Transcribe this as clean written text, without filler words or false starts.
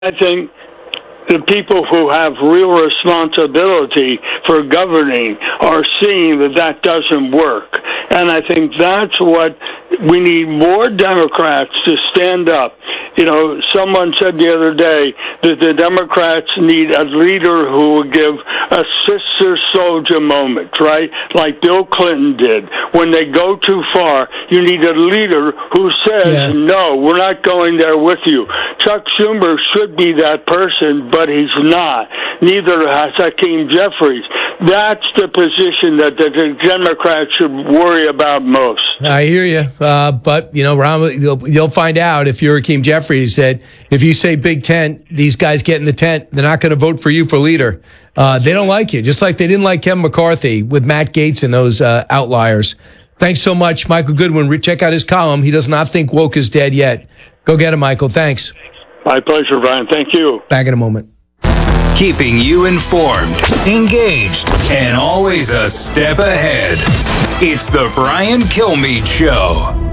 I think the people who have real responsibility for governing are seeing that that doesn't work. And I think that's what we need, more Democrats to stand up. You know, someone said the other day that the Democrats need a leader who will give a sister soldier moment, right? Like Bill Clinton did. When they go too far, you need a leader who says, no, we're not going there with you. Chuck Schumer should be that person, but he's not. Neither has Hakeem Jeffries. That's the position that the Democrats should worry about most. I hear you. But, you know, Ron, you'll find out if you're Hakeem Jeffries that if you say big tent, these guys get in the tent, they're not going to vote for you for leader. They don't like you, just like they didn't like Kevin McCarthy with Matt Gaetz and those outliers. Thanks so much, Michael Goodwin. Check out his column. He does not think woke is dead yet. Go get him, Michael. Thanks. My pleasure, Brian. Thank you. Back in a moment. Keeping you informed, engaged, and always a step ahead. It's the Brian Kilmeade Show.